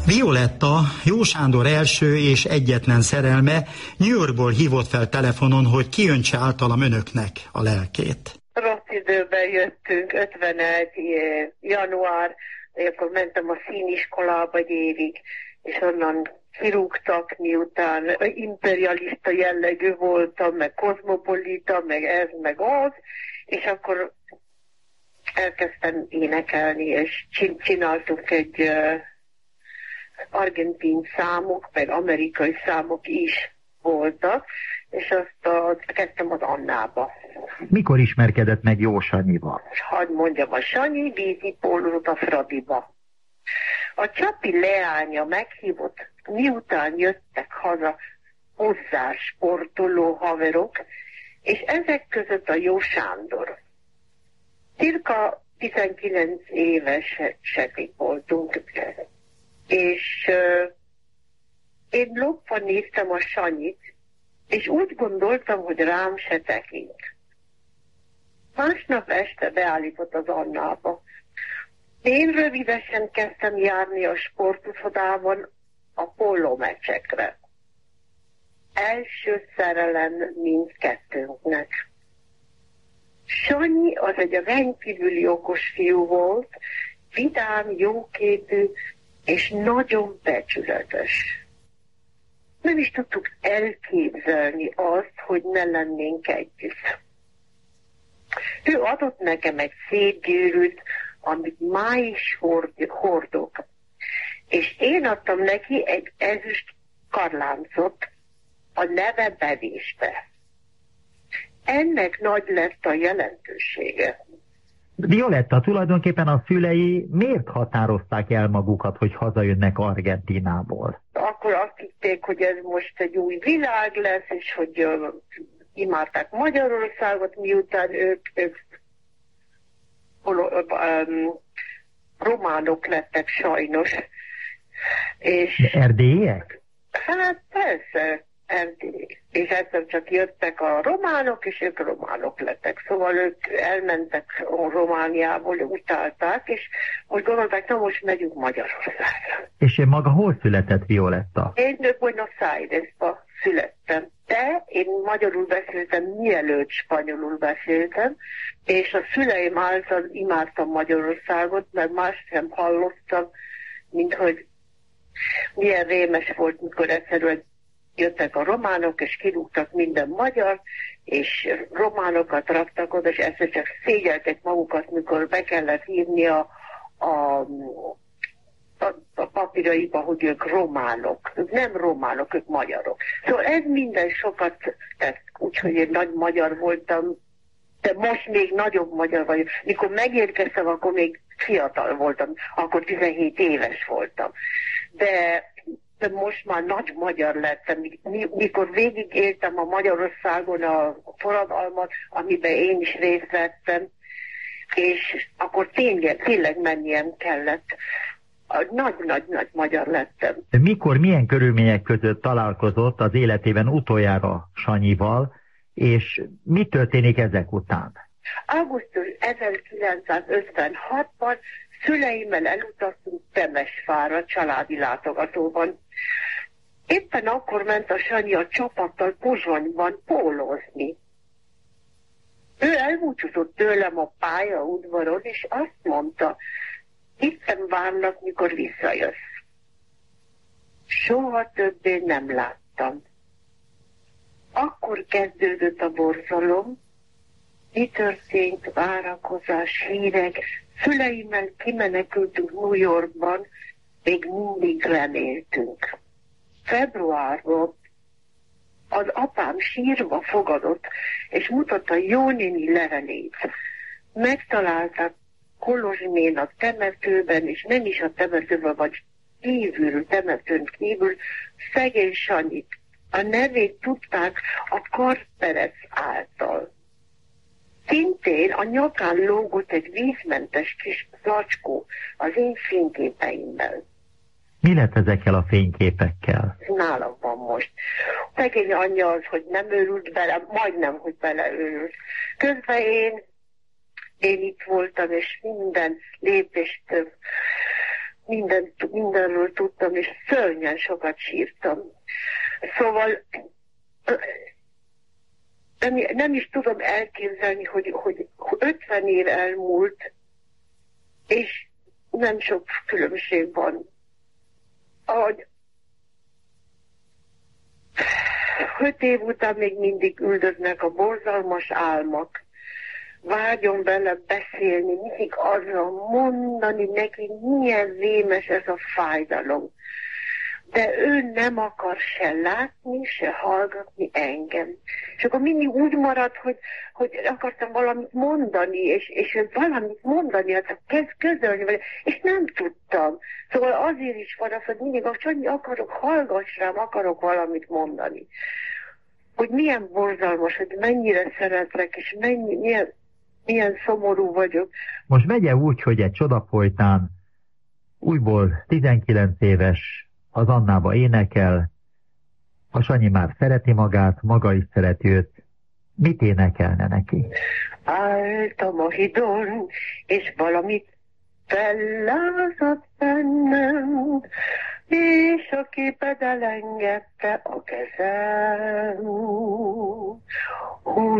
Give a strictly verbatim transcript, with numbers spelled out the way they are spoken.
Violetta, Jó Sándor első és egyetlen szerelme, New Yorkból hívott fel telefonon, hogy kiöntse általam önöknek a lelkét. Rossz időben jöttünk, ötvenegy január, akkor mentem a színiskolába egy évig, és onnan kirúgtak, miután imperialista jellegű voltam, meg kozmopolita, meg ez, meg az, és akkor elkezdtem énekelni, és csináltuk egy uh, argentin számok, meg amerikai számok is voltak, és azt a, kezdtem az Annába. Mikor ismerkedett meg Jó Sanyival? Hadd mondjam, a Sanyi vízipólót a Fradiba. A Csapi leánya meghívott, miután jöttek haza hozzá sportoló haverok, és ezek között a Jó Sándor. Cirka tizenkilenc évesek voltunk, és uh, én lopva néztem a Sanyit, és úgy gondoltam, hogy rám se tekint. Másnap este beállított az Annába. Én rövidesen kezdtem járni a sportuszodában a póló meccsekre. Első szerelem mindkettőnknek. Sanyi az egy rendkívüli okos fiú volt, vidám, jóképű és nagyon becsületes. Nem is tudtuk elképzelni azt, hogy ne lennénk együtt. Ő adott nekem egy szép gyűrűt, amit má is hord, hordok, és én adtam neki egy ezüst karláncot a neve bevésbe. Ennek nagy lett a jelentősége. Violetta, tulajdonképpen a szülei miért határozták el magukat, hogy hazajönnek Argentinából? Akkor azt hitték, hogy ez most egy új világ lesz, és hogy uh, imádták Magyarországot, miután ők, ők um, románok lettek sajnos. És erdélyiek? Hát persze, erdélyiek. És egyszer csak jöttek a románok, és ők románok lettek. Szóval ők elmentek a Romániából, utálták, és most gondolták, na most megyünk Magyarországra. És én maga hol született, Violetta? Én Buenos Airesba születtem, de én magyarul beszéltem, mielőtt spanyolul beszéltem, és a szüleim által imádtam Magyarországot, mert más sem hallottam, mint hogy milyen rémes volt, mikor egyszerűen jöttek a románok, és kirúgtak minden magyar, és románokat raktak oda, és ezt csak szégyeltek magukat, mikor be kellett írni a, a, a, a papíraiba, hogy ők románok. Ők nem románok, ők magyarok. Szóval ez minden sokat tett, úgyhogy én nagy magyar voltam, de most még nagyobb magyar vagyok. Mikor megérkeztem, akkor még fiatal voltam, akkor tizenhét éves voltam. De de most már nagy magyar lettem, mikor végigéltem a Magyarországon a forradalmat, amiben én is részt vettem, és akkor tényleg, tényleg mennyien kellett. Nagy-nagy-nagy magyar lettem. De mikor, milyen körülmények között találkozott az életében utoljára Sanyival, és mi történik ezek után? augusztus ezerkilencszázötvenhatban szüleimmel elutaztunk Temesvárra családi látogatóban. Éppen akkor ment a Sanyi a csapattal Pozsonyban pólózni. Ő elbúcsúzott tőlem a pályaudvaron, és azt mondta, itten várnak, mikor visszajössz. Soha többé nem láttam. Akkor kezdődött a borzalom, mi történt, várakozás, hírek, szüleimmel kimenekültünk New Yorkban, még mindig reméltünk. Februárban az apám sírva fogadott, és mutatta jónéni levelét. Megtalálták Kolozsmén a temetőben, és nem is a temetőben, vagy kívül, temetőn kívül, szegény Sanyit. A nevét tudták a Karperec által. Szintén a nyakán lógott egy vízmentes kis zacskó az én fényképeimmel. Mi lett ezekkel a fényképekkel? Nálam van most. Szegény anyja az, hogy nem őrült bele, majdnem, hogy beleőrült. Közben én, én itt voltam, és minden lépést minden, mindenről tudtam, és szörnyen sokat sírtam. Szóval nem, nem is tudom elképzelni, hogy, hogy ötven év elmúlt, és nem sok különbség van. Ahogy öt év után még mindig üldöznek a borzalmas álmak. Vágyom vele beszélni, mindig arra mondani neki, milyen rémes ez a fájdalom. De ő nem akar se látni, se hallgatni engem. És akkor mindig úgy marad, hogy, hogy akartam valamit mondani, és, és ő valamit mondani, hát kezd közölni vele, és nem tudtam. Szóval azért is van az, hogy mindig, hogy akarok, hallgass rám, akarok valamit mondani. Hogy milyen borzalmas, hogy mennyire szeretlek, és mennyi, milyen, milyen szomorú vagyok. Most megye úgy, hogy egy csoda folytán újból tizenkilenc éves, az Annába énekel, a Sanyi már szereti magát, maga is szereti őt. Mit énekelne neki? Álltam a hidon, és valamit fellázadt bennem, és a képed elengedte a kezem.